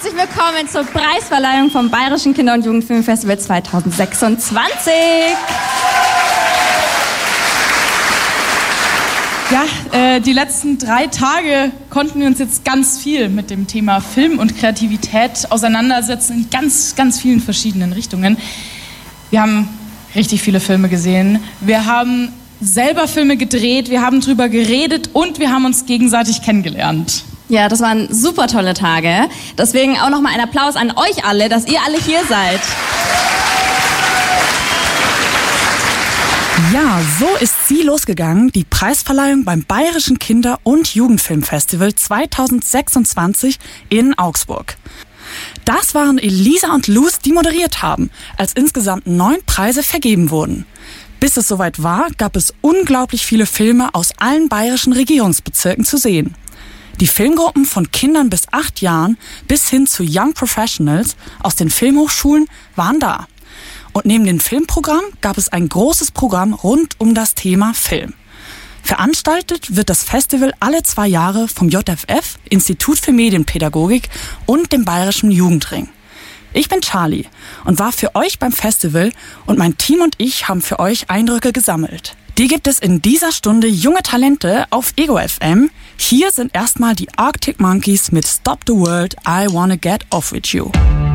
herzlich willkommen zur Preisverleihung vom Bayerischen Kinder- und Jugendfilmfestival 2026. Ja, die letzten 3 Tage konnten wir uns jetzt ganz viel mit dem Thema Film und Kreativität auseinandersetzen in ganz, ganz vielen verschiedenen Richtungen. Wir haben richtig viele Filme gesehen, wir haben selber Filme gedreht, wir haben drüber geredet und wir haben uns gegenseitig kennengelernt. Ja, das waren super tolle Tage. Deswegen auch nochmal ein Applaus an euch alle, dass ihr alle hier seid. Ja, so ist sie losgegangen, die Preisverleihung beim Bayerischen Kinder- und Jugendfilmfestival 2026 in Augsburg. Das waren Elisa und Luz, die moderiert haben, als insgesamt 9 Preise vergeben wurden. Bis es soweit war, gab es unglaublich viele Filme aus allen bayerischen Regierungsbezirken zu sehen. Die Filmgruppen von Kindern bis 8 Jahren bis hin zu Young Professionals aus den Filmhochschulen waren da. Und neben dem Filmprogramm gab es ein großes Programm rund um das Thema Film. Veranstaltet wird das Festival alle 2 Jahre vom JFF, Institut für Medienpädagogik und dem Bayerischen Jugendring. Ich bin Charlie und war für euch beim Festival und mein Team und ich haben für euch Eindrücke gesammelt. Die gibt es in dieser Stunde Junge Talente auf Ego FM. Hier sind erstmal die Arctic Monkeys mit Stop the World, I Wanna Get Off With You.